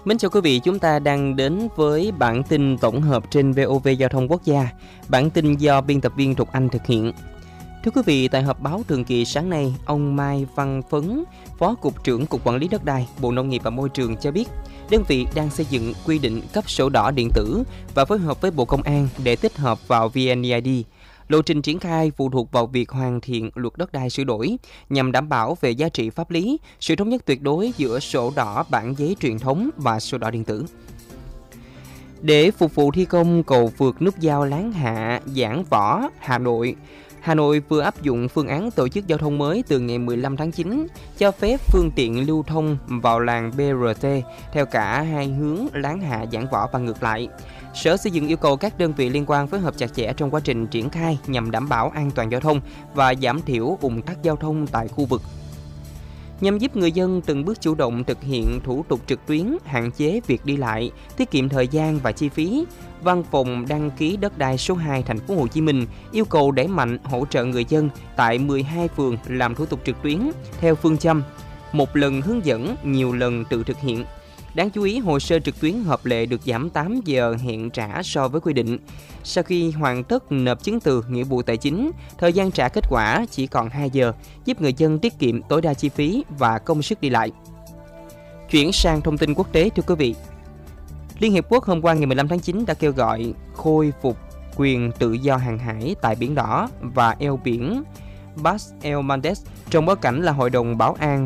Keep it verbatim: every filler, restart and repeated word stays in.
Mến chào quý vị, chúng ta đang đến với bản tin tổng hợp trên vê o vê Giao thông Quốc gia. Bản tin do biên tập viên Trục Anh thực hiện. Thưa quý vị, tại họp báo thường kỳ sáng nay, ông Mai Văn Phấn, Phó Cục trưởng Cục Quản lý Đất đai, Bộ Nông nghiệp và Môi trường cho biết, đơn vị đang xây dựng quy định cấp sổ đỏ điện tử và phối hợp với Bộ Công an để tích hợp vào vê en e i đê. Lộ trình triển khai phụ thuộc vào việc hoàn thiện luật đất đai sửa đổi nhằm đảm bảo về giá trị pháp lý, sự thống nhất tuyệt đối giữa sổ đỏ bản giấy truyền thống và sổ đỏ điện tử. Để phục vụ thi công cầu vượt nút giao Láng Hạ, Giảng Võ, Hà Nội, Hà Nội vừa áp dụng phương án tổ chức giao thông mới từ ngày mười lăm tháng chín, cho phép phương tiện lưu thông vào làn bê rờ tê theo cả hai hướng Láng Hạ, Giảng Võ và ngược lại. Sở Xây dựng yêu cầu các đơn vị liên quan phối hợp chặt chẽ trong quá trình triển khai nhằm đảm bảo an toàn giao thông và giảm thiểu ùn tắc giao thông tại khu vực. Nhằm giúp người dân từng bước chủ động thực hiện thủ tục trực tuyến, hạn chế việc đi lại, tiết kiệm thời gian và chi phí, Văn phòng đăng ký đất đai số hai thành phố Hồ Chí Minh yêu cầu đẩy mạnh hỗ trợ người dân tại mười hai phường làm thủ tục trực tuyến theo phương châm một lần hướng dẫn, nhiều lần tự thực hiện. Đáng chú ý, hồ sơ trực tuyến hợp lệ được giảm tám giờ hẹn trả so với quy định. Sau khi hoàn tất nộp chứng từ nghĩa vụ tài chính, thời gian trả kết quả chỉ còn hai giờ, giúp người dân tiết kiệm tối đa chi phí và công sức đi lại. Chuyển sang thông tin quốc tế thưa quý vị. Liên Hiệp Quốc hôm qua ngày mười lăm tháng chín đã kêu gọi khôi phục quyền tự do hàng hải tại Biển Đỏ và eo biển Bab el Mandeb trong bối cảnh là Hội đồng Bảo an